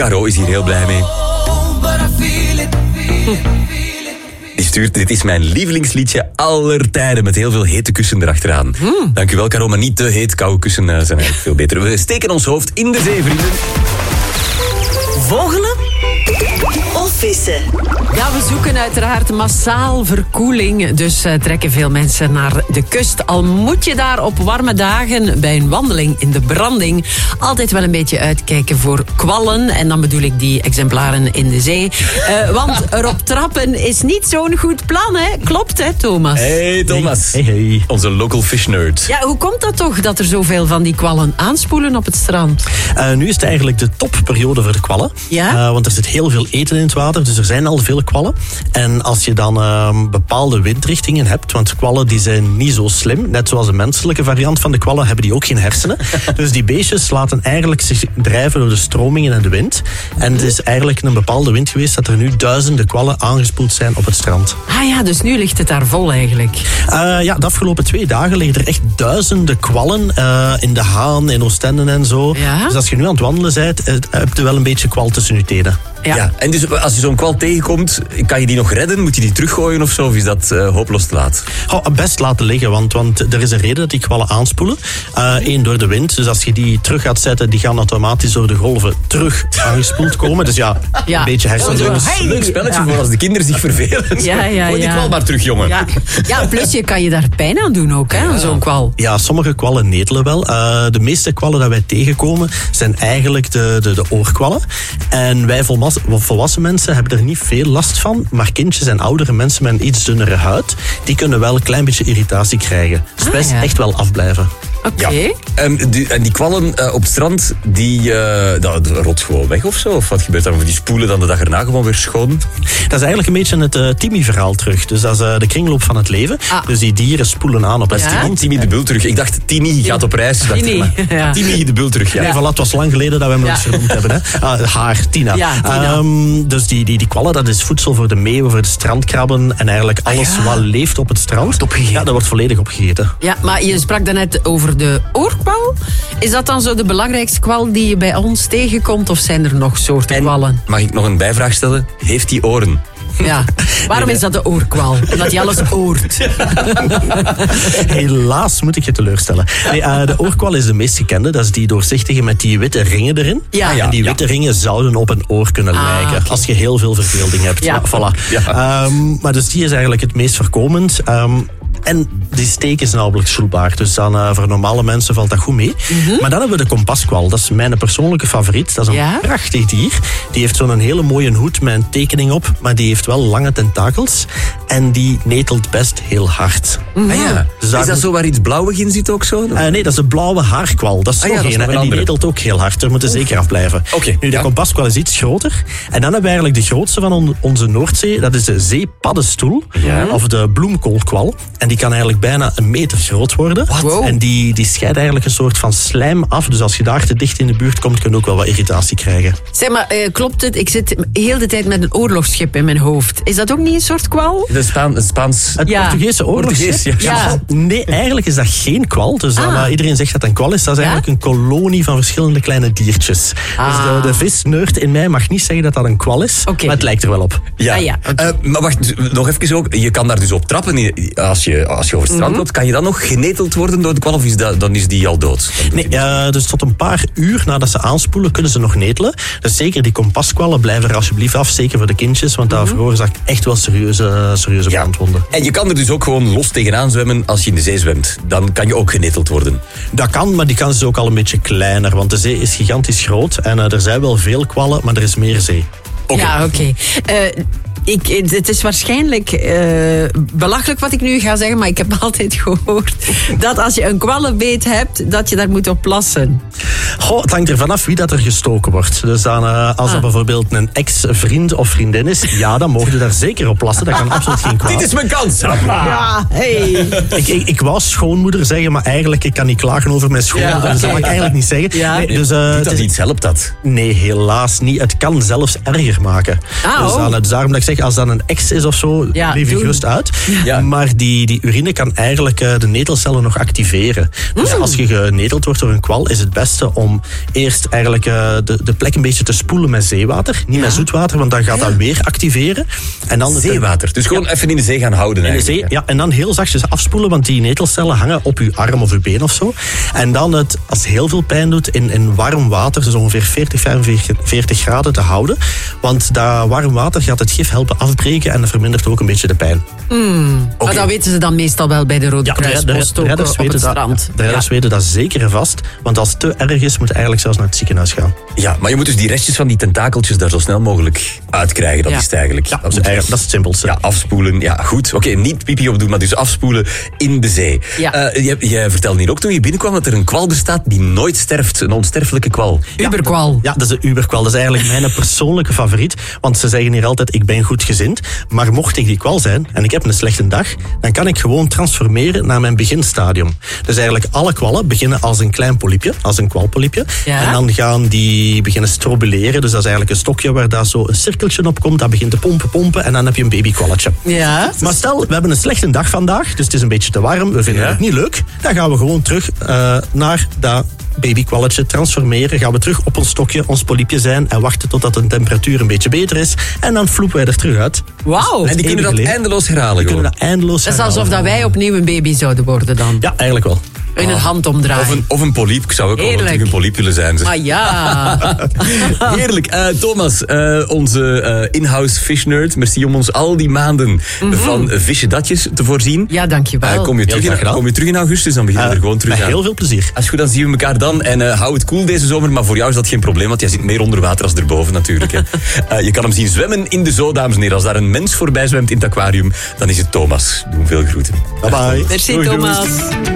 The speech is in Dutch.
Caro is hier heel blij mee. Die stuurt, dit is mijn lievelingsliedje aller tijden, met heel veel hete kussen erachteraan. Dank u wel, Caro, maar niet te heet. Koude kussen zijn eigenlijk veel beter. We steken ons hoofd in de zee, vrienden. Vogelen of vissen? Ja, we zoeken uiteraard massaal verkoeling. Dus trekken veel mensen naar de kust. Al moet je daar op warme dagen bij een wandeling in de branding altijd wel een beetje uitkijken voor kwallen. En dan bedoel ik die exemplaren in de zee. Want erop trappen is niet zo'n goed plan, hè? Klopt, hè, Thomas? Hey, Thomas. Hey. Onze local fish nerd. Ja, hoe komt dat toch dat er zoveel van die kwallen aanspoelen op het strand? Nu is het eigenlijk de topperiode voor de kwallen. Ja? Want er zit heel veel eten in het water, dus er zijn al veel kwallen. En als je dan bepaalde windrichtingen hebt, want kwallen die zijn niet zo slim, net zoals de menselijke variant van de kwallen, hebben die ook geen hersenen. Dus die beestjes laten eigenlijk zich drijven door de stromingen en de wind. En het is eigenlijk een bepaalde wind geweest dat er nu duizenden kwallen aangespoeld zijn op het strand. Ah ja, dus nu ligt het daar vol eigenlijk. Ja, de afgelopen 2 dagen liggen er echt duizenden kwallen in de Haan, in Oostende en zo. Ja? Dus als je nu aan het wandelen bent, heb je wel een beetje kwal tussen je tenen. Ja. En dus als je zo'n kwal tegenkomt, kan je die nog redden? Moet je die teruggooien of zo? Of is dat hopeloos te laat? Best laten liggen, want er is een reden dat die kwallen aanspoelen. Eén, door de wind. Dus als je die terug gaat zetten, die gaan automatisch door de golven terug aangespoeld komen. Dus ja, een beetje hersendoos. Een leuk spelletje voor als de kinderen zich vervelen. Ja. Gooi die kwal maar terug, jongen. Ja, plus je kan je daar pijn aan doen ook, hè, zo'n kwal. Ja, sommige kwallen netelen wel. De meeste kwallen dat wij tegenkomen zijn eigenlijk de oorkwallen. En wij volwassen mensen hebben er niet veel last van, maar kindjes en oudere mensen met een iets dunnere huid, die kunnen wel een klein beetje irritatie krijgen. Dus best echt wel afblijven. Oké. Ja. En die kwallen op het strand, dat rot gewoon weg of zo? Of wat gebeurt dan? Die spoelen dan de dag erna gewoon weer schoon? Dat is eigenlijk een beetje het Timmy-verhaal terug. Dus dat is de kringloop van het leven. Dus die dieren spoelen aan op het strand. Timmy de Bul terug. Ik dacht, Tini gaat op reis. Timmy de Bul terug. Ja. Nee, voilà, het was lang geleden dat we hem nog eens genoemd hebben. Hè. Haar, Tina. Ja, Tina. Dus die kwallen, dat is voedsel voor de meeuwen, voor de strandkrabben en eigenlijk alles wat leeft op het strand. Ja, dat wordt volledig opgegeten. Ja, maar je sprak daarnet over de oorkwal. Is dat dan zo de belangrijkste kwal die je bij ons tegenkomt? Of zijn er nog soorten kwallen? Mag ik nog een bijvraag stellen? Heeft die oren? Ja. Waarom is dat de oorkwal? Omdat hij alles oort. Helaas moet ik je teleurstellen. Nee, de oorkwal is de meest gekende. Dat is die doorzichtige met die witte ringen erin. Ja. En die witte ringen zouden op een oor kunnen lijken. Okay. Als je heel veel verbeelding hebt. Ja. Voilà. Ja. Maar dus die is eigenlijk het meest voorkomend. En die steek is nauwelijks voelbaar. Dus dan voor normale mensen valt dat goed mee. Maar dan hebben we de kompaskwal. Dat is mijn persoonlijke favoriet. Dat is een prachtig dier. Die heeft zo'n hele mooie hoed met een tekening op. Maar die heeft wel lange tentakels. En die netelt best heel hard. Dus is dat zo waar iets blauwig in zit ook zo? Nee, dat is de blauwe haarkwal. Dat is nog een. En die netelt ook heel hard. Daar moeten zeker afblijven. Nu, de kompaskwal is iets groter. En dan hebben we eigenlijk de grootste van onze Noordzee. Dat is de zeepaddenstoel. Of de bloemkoolkwal. En die kan eigenlijk bijna 1 meter groot worden. Wow. En die scheidt eigenlijk een soort van slijm af. Dus als je daar te dicht in de buurt komt, kun je ook wel wat irritatie krijgen. Zeg maar, klopt het? Ik zit heel de tijd met een oorlogsschip in mijn hoofd. Is dat ook niet een soort kwal? Het Spaans... Het Portugese oorlogsschip? Nee, eigenlijk is dat geen kwal. Dus iedereen zegt dat het een kwal is. Dat is eigenlijk een kolonie van verschillende kleine diertjes. Dus de visneurt in mij mag niet zeggen dat dat een kwal is. Maar het lijkt er wel op. Maar wacht, nog even ook. Je kan daar dus op trappen als je over het strand loopt. Kan je dan nog geneteld worden door de kwal of dan is die al dood? Nee, dus tot een paar uur nadat ze aanspoelen kunnen ze nog netelen. Dus zeker die kompaskwallen blijven er alsjeblieft af. Zeker voor de kindjes, want dat veroorzaakt echt wel serieuze brandwonden. En je kan er dus ook gewoon los tegenaan zwemmen als je in de zee zwemt. Dan kan je ook geneteld worden. Dat kan, maar die kans is ook al een beetje kleiner. Want de zee is gigantisch groot en er zijn wel veel kwallen, maar er is meer zee. Ja, oké. Het is waarschijnlijk belachelijk wat ik nu ga zeggen, maar ik heb altijd gehoord dat als je een kwallenbeet hebt, dat je daar moet op plassen. Het hangt er vanaf wie dat er gestoken wordt. Dus dan, als dat bijvoorbeeld een ex-vriend of vriendin is, dan mogen je daar zeker op plassen. Dat kan absoluut geen kwaad. Dit is mijn kans! Ja, hey. Ik wou schoonmoeder zeggen, maar eigenlijk ik kan niet klagen over mijn schoonmoeder. Dus dat mag ik eigenlijk niet zeggen. Ja. Nee, dus, Doet dat iets? Helpt dat? Nee, helaas niet. Het kan zelfs erger maken. Dus daarom dat ik zeg, zeg, als dat een ex is of zo, Ja, leef je doen. gerust uit. Ja. Maar die urine kan eigenlijk de netelcellen nog activeren. Dus als je geneteld wordt door een kwal, is het beste om eerst eigenlijk de plek een beetje te spoelen met zeewater. Niet met zoetwater, want dan gaat dat weer activeren. En dan Zeewater. Dus gewoon even in de zee gaan houden in de eigenlijk. zee, ja, en dan heel zachtjes afspoelen, want die netelcellen hangen op je arm of je been of zo. En dan als het heel veel pijn doet, in warm water, dus ongeveer 40 graden te houden. Want dat warm water gaat het gif helpen afbreken en dat vermindert ook een beetje de pijn. Maar dat weten ze dan meestal wel bij de Rode Kruispost ook redders op weten het dat, strand. de redders weten dat zeker en vast. Want als het te erg is, moet je eigenlijk zelfs naar het ziekenhuis gaan. Ja, maar je moet dus die restjes van die tentakeltjes daar zo snel mogelijk uitkrijgen. Dat Ja. is het eigenlijk. Ja, dat is het simpelste. Ja, afspoelen. Ja, goed. Oké, niet pipi opdoen, maar dus afspoelen in de zee. Ja. Jij vertelde hier ook toen je binnenkwam dat er een kwal bestaat die nooit sterft. Een onsterfelijke kwal. Uberkwal. Ja, dat is de Uberkwal. Dat is eigenlijk mijn persoonlijke favoriet. Want ze zeggen hier altijd, ik ben goedgezind. Maar mocht ik die kwal zijn en ik heb een slechte dag, dan kan ik gewoon transformeren naar mijn beginstadium. Dus eigenlijk alle kwallen beginnen als een klein polypje, als een kwalpolypje. Ja. En dan gaan die beginnen strobuleren. Dus dat is eigenlijk een stokje waar daar zo een cirkeltje op komt. Dat begint te pompen en dan heb je een babykwalletje. Ja. Maar stel, we hebben een slechte dag vandaag, dus het is een beetje te warm, we vinden Ja. het niet leuk. Dan gaan we gewoon terug naar dat babykwalletje transformeren. Gaan we terug op ons stokje, ons polypje zijn en wachten totdat de temperatuur een beetje beter is. En dan vloepen wij er terug uit. Wauw. En die kunnen dat eeuwige leven. eindeloos herhalen We kunnen gewoon. dat eindeloos Dat is herhalen. alsof dat wij opnieuw een baby zouden worden dan. Ja, eigenlijk wel. In het hand omdraaien. Of een polyp. Ik zou ook wel Heerlijk. terug een polyp willen zijn. Zeg. Maar ja. Heerlijk. Thomas, onze in-house fish nerd. Merci om ons al die maanden van visjedatjes te voorzien. Ja, dankjewel. Kom je terug in augustus, dan beginnen we er gewoon terug Met aan. heel veel plezier. Als goed, dan zien we elkaar dan. En hou het cool deze zomer. Maar voor jou is dat geen probleem, want jij zit meer onder water als erboven natuurlijk. Hè. Je kan hem zien zwemmen in de zoo, dames en heren. Als daar een mens voorbij zwemt in het aquarium, dan is het Thomas. Doe hem veel groeten. Bye bye. Merci Doei, doei. Thomas.